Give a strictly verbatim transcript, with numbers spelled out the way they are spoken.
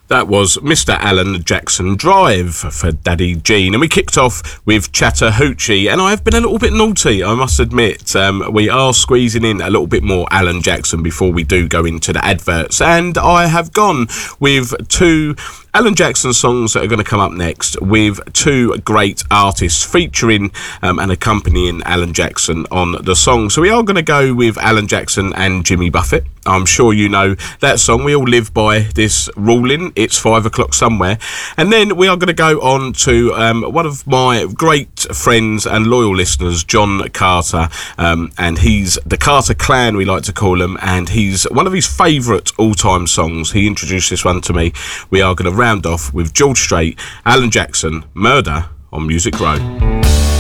That was Mister Alan Jackson Drive for Daddy Gene, and we kicked off with Chattahoochee, and I have been a little bit naughty, I must admit. Um, we are squeezing in a little bit more Alan Jackson before we do go into the adverts, and I have gone with two Alan Jackson songs that are going to come up next with two great artists featuring um, and accompanying Alan Jackson on the song. So we are going to go with Alan Jackson and Jimmy Buffett. I'm sure you know that song. We all live by this ruling. It's five o'clock somewhere. And then we are going to go on to um, one of my great friends and loyal listeners, John Carter. Um, and he's the Carter Clan, we like to call him. And he's one of his favourite all-time songs. He introduced this one to me. We are going to round off with George Strait, Alan Jackson, Murder on Music Row.